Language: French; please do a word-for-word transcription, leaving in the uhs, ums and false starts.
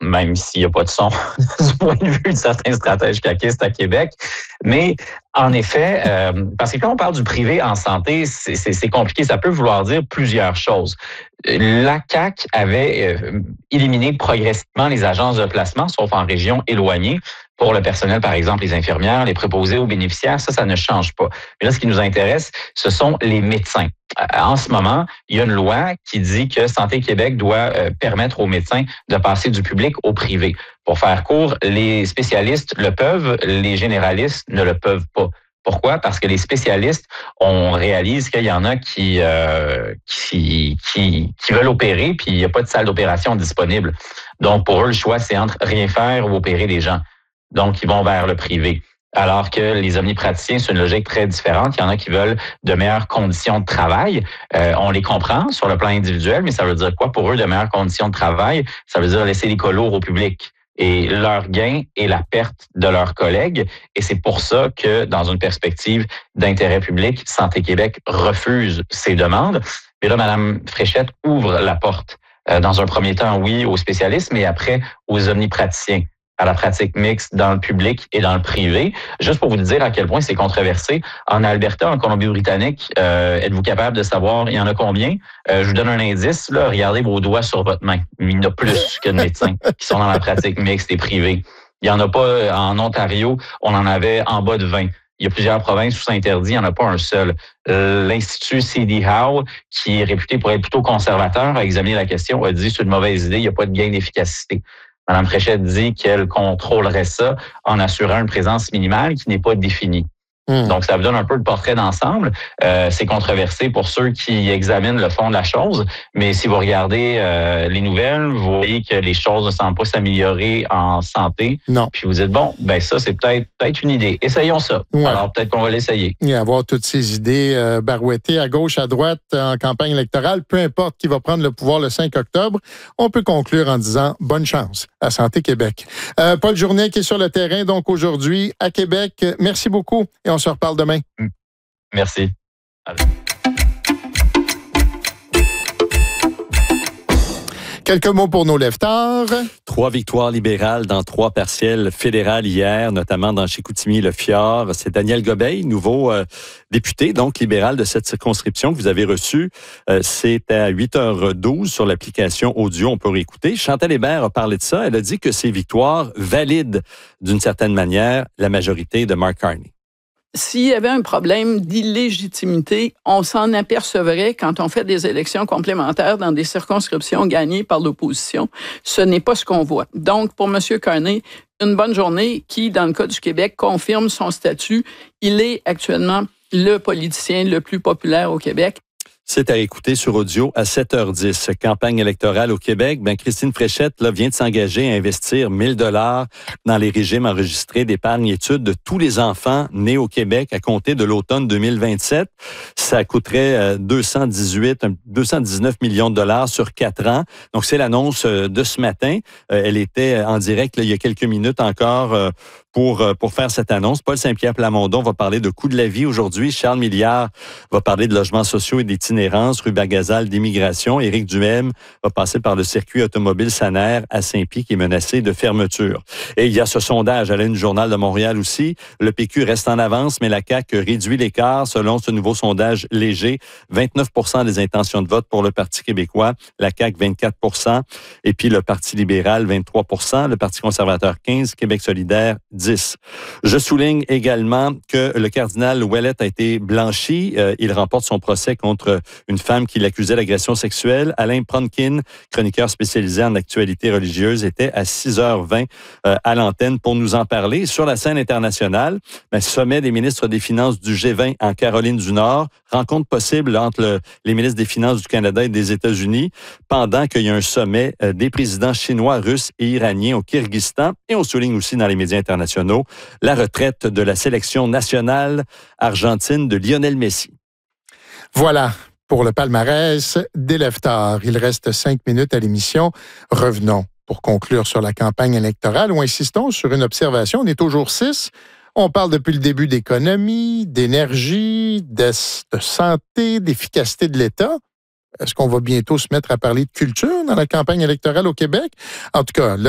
même s'il n'y a pas de son du point de vue de certains stratèges caquistes à Québec. Mais en effet, euh, parce que quand on parle du privé en santé, c'est, c'est, c'est compliqué. Ça peut vouloir dire plusieurs choses. La C A Q avait euh, éliminé progressivement les agences de placement, sauf en régions éloignées, pour le personnel, par exemple, les infirmières, les préposés aux bénéficiaires. Ça, ça ne change pas. Mais là, ce qui nous intéresse, ce sont les médecins. En ce moment, il y a une loi qui dit que Santé Québec doit euh, permettre aux médecins de passer du public au privé. Pour faire court, les spécialistes le peuvent, les généralistes ne le peuvent pas. Pourquoi? Parce que les spécialistes, on réalise qu'il y en a qui euh, qui, qui qui veulent opérer, puis il n'y a pas de salle d'opération disponible. Donc, pour eux, le choix, c'est entre rien faire ou opérer des gens. Donc, ils vont vers le privé. Alors que les omnipraticiens, c'est une logique très différente. Il y en a qui veulent de meilleures conditions de travail. Euh, on les comprend sur le plan individuel, mais ça veut dire quoi pour eux, de meilleures conditions de travail? Ça veut dire laisser les colos au public. Et leur gain est la perte de leurs collègues. Et c'est pour ça que, dans une perspective d'intérêt public, Santé Québec refuse ces demandes. Et là, Mme Fréchette ouvre la porte. Euh, dans un premier temps, oui, aux spécialistes, mais après, aux omnipraticiens, à la pratique mixte dans le public et dans le privé. Juste pour vous dire à quel point c'est controversé, en Alberta, en Colombie-Britannique, euh, êtes-vous capable de savoir, il y en a combien? Euh, je vous donne un indice, là, regardez vos doigts sur votre main. Il y en a plus que de médecins qui sont dans la pratique mixte et privée. Il n'y en a pas en Ontario, on en avait en bas de vingt. Il y a plusieurs provinces où c'est interdit, il n'y en a pas un seul. Euh, L'Institut C D Howe, qui est réputé pour être plutôt conservateur, a examiné la question, a dit c'est une mauvaise idée, il n'y a pas de gain d'efficacité. Mme Fréchette dit qu'elle contrôlerait ça en assurant une présence minimale qui n'est pas définie. Mmh. Donc, ça vous donne un peu le portrait d'ensemble. Euh, c'est controversé pour ceux qui examinent le fond de la chose, mais si vous regardez euh, les nouvelles, vous voyez que les choses ne semblent pas s'améliorer en santé. Non. Puis vous dites, bon, ben ça, c'est peut-être peut-être une idée. Essayons ça. Ouais. Alors, peut-être qu'on va l'essayer. Et avoir toutes ces idées euh, barouettées à gauche, à droite, en campagne électorale, peu importe qui va prendre le pouvoir le cinq octobre, on peut conclure en disant bonne chance à Santé Québec. Euh, Paul Journet qui est sur le terrain, donc aujourd'hui à Québec. Merci beaucoup et on se reparle demain. Merci. Allez. Quelques mots pour nos leftards. Trois victoires libérales dans trois partiels fédérales hier, notamment dans Chicoutimi-le-Fjord. C'est Daniel Gobeil, nouveau euh, député, donc libéral de cette circonscription que vous avez reçu. Euh, c'est à huit heures douze sur l'application audio, on peut réécouter. Chantal Hébert a parlé de ça. Elle a dit que ces victoires valident d'une certaine manière la majorité de Mark Carney. S'il y avait un problème d'illégitimité, on s'en apercevrait quand on fait des élections complémentaires dans des circonscriptions gagnées par l'opposition. Ce n'est pas ce qu'on voit. Donc, pour M. Carney, une bonne journée qui, dans le cas du Québec, confirme son statut. Il est actuellement le politicien le plus populaire au Québec. C'est à écouter sur audio à sept heures dix. Campagne électorale au Québec. Ben, Christine Fréchette là, vient de s'engager à investir mille dollars dans les régimes enregistrés d'épargne-études de tous les enfants nés au Québec à compter de l'automne deux mille vingt-sept. Ça coûterait deux cent dix-huit, deux cent dix-neuf millions de dollars sur quatre ans. Donc, c'est l'annonce de ce matin. Elle était en direct là, il y a quelques minutes encore pour, pour faire cette annonce. Paul Saint-Pierre Plamondon va parler de coût de la vie aujourd'hui. Charles Milliard va parler de logements sociaux et d'itinérance. Rue Bergazal d'immigration. Éric Duhem va passer par le circuit automobile Sanaire à Saint-Pie qui est menacé de fermeture. Et il y a ce sondage à la une du Journal de Montréal aussi. Le P Q reste en avance, mais la C A Q réduit l'écart selon ce nouveau sondage léger. vingt-neuf pour cent des intentions de vote pour le Parti québécois. La C A Q, vingt-quatre pour cent. Et puis le Parti libéral, vingt-trois pour cent. Le Parti conservateur, quinze pour cent. Québec solidaire, dix. Je souligne également que le cardinal Ouellet a été blanchi. Euh, il remporte son procès contre une femme qui l'accusait d'agression sexuelle. Alain Pronkin, chroniqueur spécialisé en actualité religieuse, était à six heures vingt euh, à l'antenne pour nous en parler. Sur la scène internationale, ben, sommet des ministres des Finances du G vingt en Caroline du Nord, rencontre possible entre le, les ministres des Finances du Canada et des États-Unis, pendant qu'il y a un sommet euh, des présidents chinois, russes et iraniens au Kyrgyzstan. Et on souligne aussi dans les médias internationaux la retraite de la sélection nationale argentine de Lionel Messi. Voilà pour le palmarès des leftards. Il reste cinq minutes à l'émission. Revenons pour conclure sur la campagne électorale ou insistons sur une observation. On est au jour six. On parle depuis le début d'économie, d'énergie, de santé, d'efficacité de l'État. Est-ce qu'on va bientôt se mettre à parler de culture dans la campagne électorale au Québec? En tout cas, là,